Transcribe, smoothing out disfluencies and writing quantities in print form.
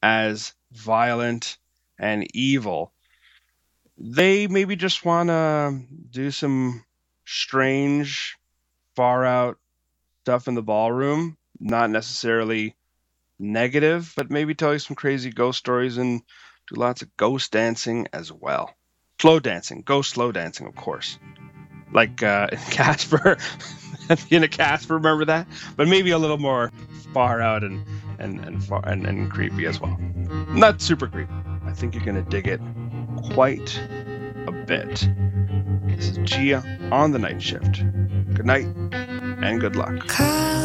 as violent and evil. They maybe just want to do some strange, far out stuff in the ballroom, not necessarily negative, but maybe tell you some crazy ghost stories and do lots of ghost dancing as well. Slow dancing, ghost slow dancing, of course. Like in Casper, in a Casper, remember that? But maybe a little more far out and creepy as well. Not super creepy. I think you're gonna dig it quite a bit. This is Gia on the night shift. Good night and good luck.